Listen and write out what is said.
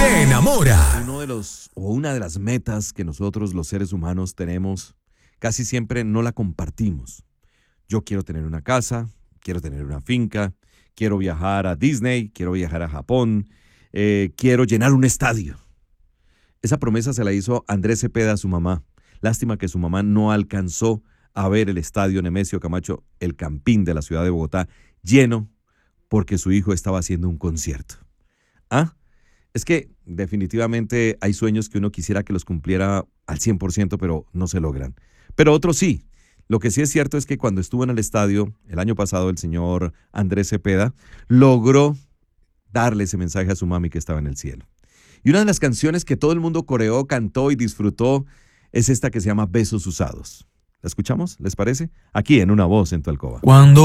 te enamora. Una de las metas que nosotros los seres humanos tenemos, casi siempre no la compartimos. Yo quiero tener una casa, quiero tener una finca, quiero viajar a Disney, quiero viajar a Japón, quiero llenar un estadio. Esa promesa se la hizo Andrés Cepeda a su mamá. Lástima que su mamá no alcanzó a ver el estadio Nemesio Camacho, el Campín de la ciudad de Bogotá, lleno porque su hijo estaba haciendo un concierto. Es que definitivamente hay sueños que uno quisiera que los cumpliera al 100%, pero no se logran. Pero otros sí. Lo que sí es cierto es que cuando estuvo en el estadio, el año pasado, el señor Andrés Cepeda logró darle ese mensaje a su mami que estaba en el cielo. Y una de las canciones que todo el mundo coreó, cantó y disfrutó es esta que se llama Besos Usados. ¿La escuchamos? ¿Les parece? Aquí en Una Voz en tu Alcoba. Cuando